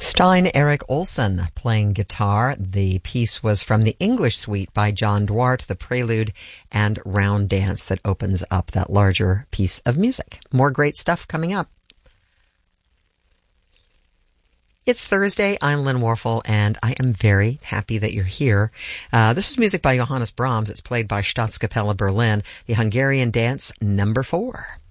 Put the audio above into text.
Stein Erik Olsen playing guitar. The piece was from the English Suite by John Duarte, the prelude and round dance that opens up that larger piece of music. More great stuff coming up. It's Thursday. I'm Lynn Warfel, and I am very happy that you're here. This is music by Johannes Brahms. It's played by Staatskapelle Berlin, the Hungarian Dance number 4.